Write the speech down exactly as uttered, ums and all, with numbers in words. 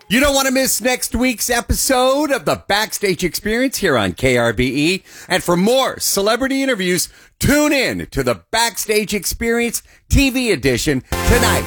You don't want to miss next week's episode of the Backstage Experience here on K R B E. And for more celebrity interviews, tune in to the Backstage Experience T V edition tonight